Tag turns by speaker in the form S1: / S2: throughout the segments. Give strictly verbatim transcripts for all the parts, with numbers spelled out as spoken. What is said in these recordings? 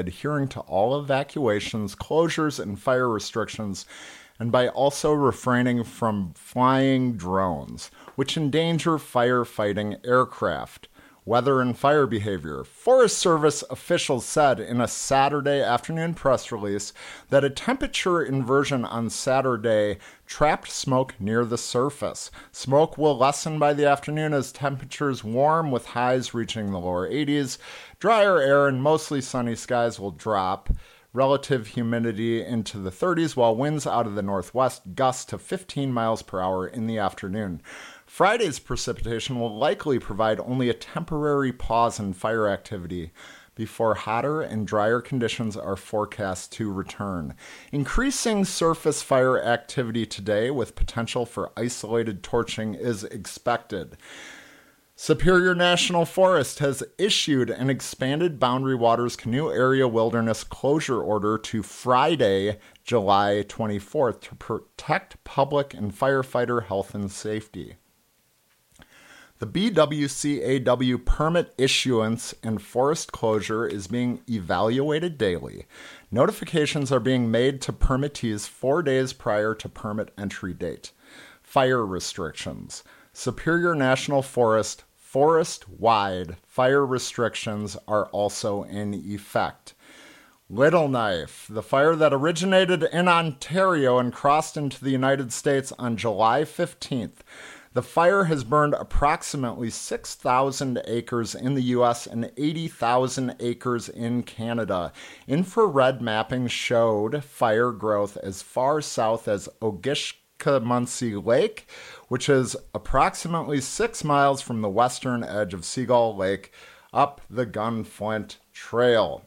S1: adhering to all evacuations, closures, and fire restrictions, and by also refraining from flying drones, which endanger firefighting aircraft. Weather and fire behavior. Forest Service officials said in a Saturday afternoon press release that a temperature inversion on Saturday trapped smoke near the surface. Smoke will lessen by the afternoon as temperatures warm with highs reaching the lower eighties. Drier air and mostly sunny skies will drop relative humidity into the thirties, while winds out of the northwest gust to fifteen miles per hour in the afternoon. Friday's precipitation will likely provide only a temporary pause in fire activity before hotter and drier conditions are forecast to return. Increasing surface fire activity today with potential for isolated torching is expected. Superior National Forest has issued an expanded Boundary Waters Canoe Area Wilderness closure order to Friday, July twenty-fourth, to protect public and firefighter health and safety. The B W C A W permit issuance and forest closure is being evaluated daily. Notifications are being made to permittees four days prior to permit entry date. Fire restrictions. Superior National Forest forest-wide fire restrictions are also in effect. Little Knife, the fire that originated in Ontario and crossed into the United States on July fifteenth. The fire has burned approximately six thousand acres in the U S and eighty thousand acres in Canada. Infrared mapping showed fire growth as far south as Ogishkamunsee Lake, which is approximately six miles from the western edge of Seagull Lake up the Gunflint Trail.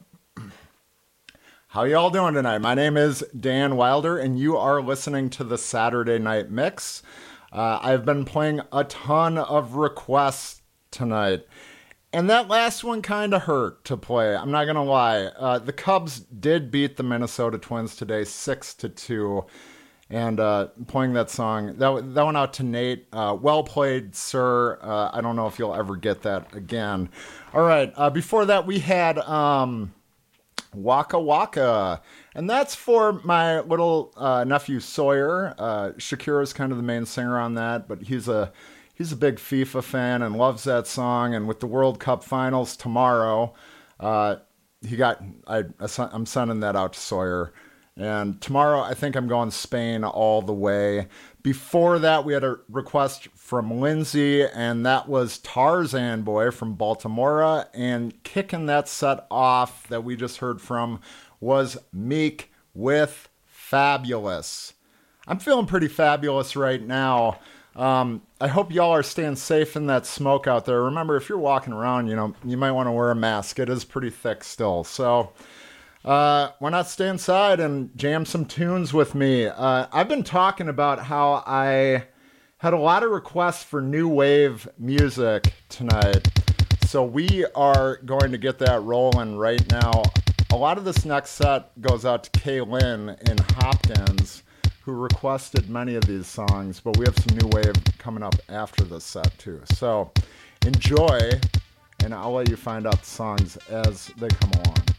S1: How y'all doing tonight? My name is Dan Wilder, and you are listening to the Saturday Night Mix. Uh, I've been playing a ton of requests tonight, and that last one kind of hurt to play. I'm not going to lie. Uh, the Cubs did beat the Minnesota Twins today six to two, and uh, playing that song, that, that went out to Nate. Uh, well played, sir. Uh, I don't know if you'll ever get that again. All right, uh, before that we had um, Waka Waka. And that's for my little uh, nephew Sawyer. Uh, Shakira is kind of the main singer on that, but he's a he's a big FIFA fan and loves that song. And with the World Cup Finals tomorrow, uh, he got I, I'm sending that out to Sawyer. And tomorrow, I think I'm going Spain all the way. Before that, we had a request from Lindsay, and that was Tarzan Boy from Baltimore. And kicking that set off that we just heard from was Meek with Fabulous. I'm feeling pretty fabulous right now. Um, I hope y'all are staying safe in that smoke out there. Remember, if you're walking around, you know, you might want to wear a mask. It is pretty thick still. So uh, why not stay inside and jam some tunes with me? Uh, I've been talking about how I had a lot of requests for new wave music tonight. So we are going to get that rolling right now. A lot of this next set goes out to Kaylin in Hopkins, who requested many of these songs, but we have some new wave coming up after this set too. So enjoy, and I'll let you find out the songs as they come along.